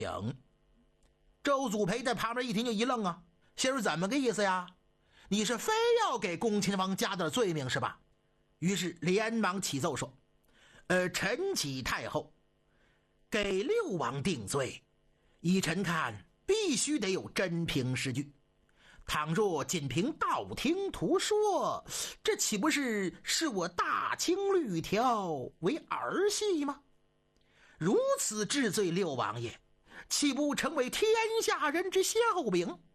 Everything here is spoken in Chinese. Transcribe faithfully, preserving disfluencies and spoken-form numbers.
周祖培在旁边一听就一愣啊，先生怎么个意思呀？你是非要给恭亲王加点罪名是吧？于是连忙启奏说，呃，臣启太后给六王定罪，依臣看必须得有真凭实据，倘若仅凭道听途说，这岂不是视我大清律条为儿戏吗？如此治罪六王爷，岂不成为天下人之笑柄？